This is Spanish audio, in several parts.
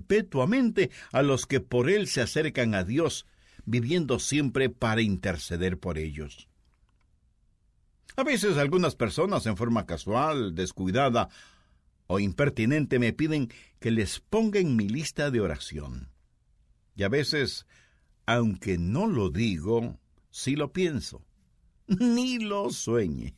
perpetuamente a los que por Él se acercan a Dios, viviendo siempre para interceder por ellos. A veces algunas personas en forma casual, descuidada o impertinente me piden que les ponga en mi lista de oración. Y a veces, aunque no lo digo, sí lo pienso. Ni lo sueñe.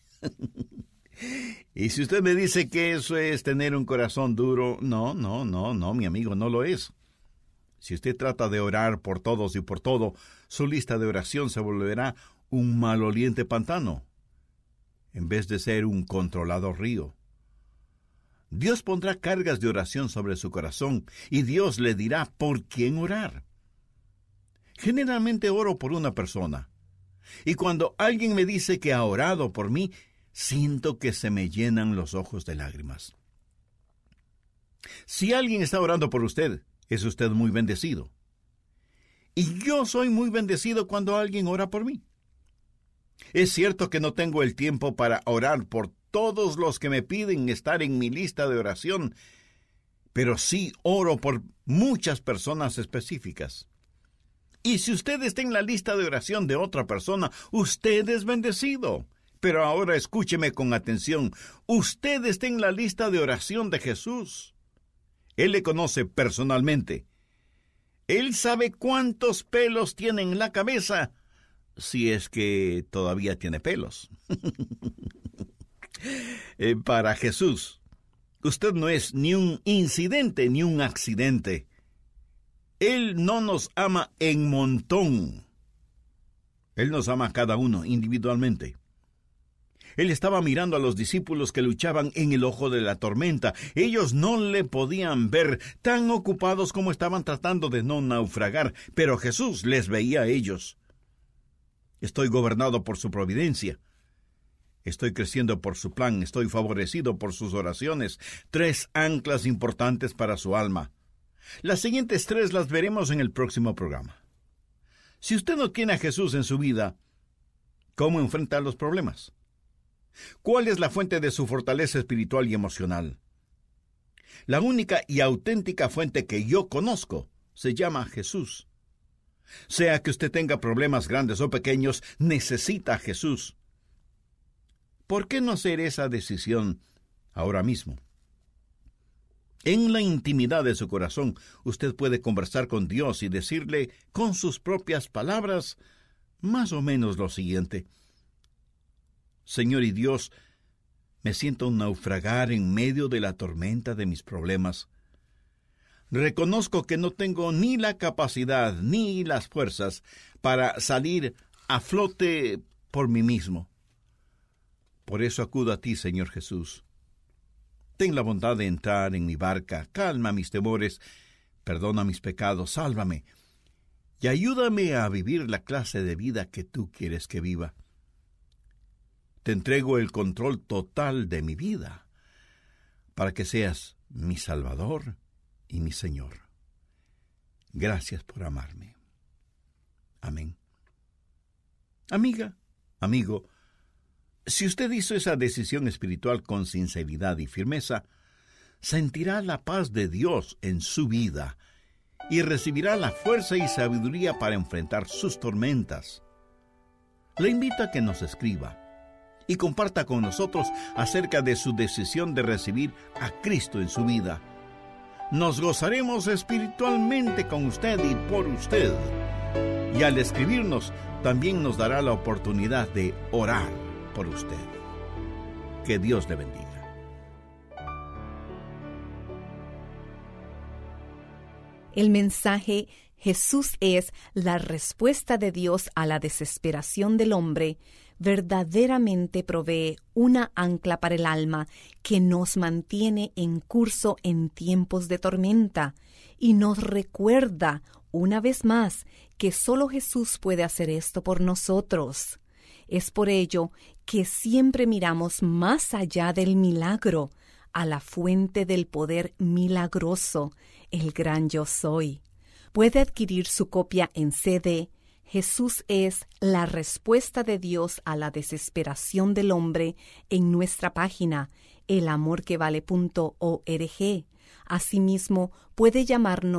Y si usted me dice que eso es tener un corazón duro, no, mi amigo, no lo es. Si usted trata de orar por todos y por todo, su lista de oración se volverá un maloliente pantano, en vez de ser un controlado río. Dios pondrá cargas de oración sobre su corazón y Dios le dirá por quién orar. Generalmente oro por una persona, y cuando alguien me dice que ha orado por mí, siento que se me llenan los ojos de lágrimas. Si alguien está orando por usted, es usted muy bendecido. Y yo soy muy bendecido cuando alguien ora por mí. Es cierto que no tengo el tiempo para orar por todos los que me piden estar en mi lista de oración, pero sí oro por muchas personas específicas. Y si usted está en la lista de oración de otra persona, usted es bendecido. Pero ahora escúcheme con atención. Usted está en la lista de oración de Jesús. Él le conoce personalmente. Él sabe cuántos pelos tiene en la cabeza, si es que todavía tiene pelos. Para Jesús, usted no es ni un incidente ni un accidente. Él no nos ama en montón. Él nos ama a cada uno individualmente. Él estaba mirando a los discípulos que luchaban en el ojo de la tormenta. Ellos no le podían ver, tan ocupados como estaban tratando de no naufragar, pero Jesús les veía a ellos. Estoy gobernado por su providencia. Estoy creciendo por su plan. Estoy favorecido por sus oraciones. 3 anclas importantes para su alma. Las siguientes 3 las veremos en el próximo programa. Si usted no tiene a Jesús en su vida, ¿cómo enfrentar los problemas? ¿Cuál es la fuente de su fortaleza espiritual y emocional? La única y auténtica fuente que yo conozco se llama Jesús. Sea que usted tenga problemas grandes o pequeños, necesita a Jesús. ¿Por qué no hacer esa decisión ahora mismo? En la intimidad de su corazón, usted puede conversar con Dios y decirle con sus propias palabras más o menos lo siguiente: Señor y Dios, me siento naufragar en medio de la tormenta de mis problemas. Reconozco que no tengo ni la capacidad ni las fuerzas para salir a flote por mí mismo. Por eso acudo a ti, Señor Jesús. Ten la bondad de entrar en mi barca, calma mis temores, perdona mis pecados, sálvame, y ayúdame a vivir la clase de vida que tú quieres que viva. Te entrego el control total de mi vida, para que seas mi Salvador y mi Señor. Gracias por amarme. Amén. Amiga, amigo, si usted hizo esa decisión espiritual con sinceridad y firmeza, sentirá la paz de Dios en su vida y recibirá la fuerza y sabiduría para enfrentar sus tormentas. Le invito a que nos escriba y comparta con nosotros acerca de su decisión de recibir a Cristo en su vida. Nos gozaremos espiritualmente con usted y por usted. Y al escribirnos, también nos dará la oportunidad de orar por usted. Que Dios le bendiga. El mensaje Jesús es la respuesta de Dios a la desesperación del hombre verdaderamente provee una ancla para el alma que nos mantiene en curso en tiempos de tormenta y nos recuerda una vez más que solo Jesús puede hacer esto por nosotros. Es por ello que siempre miramos más allá del milagro, a la fuente del poder milagroso, el gran Yo Soy. Puede adquirir su copia en CD. Jesús es la respuesta de Dios a la desesperación del hombre en nuestra página elamorquevale.org. Asimismo, puede llamarnos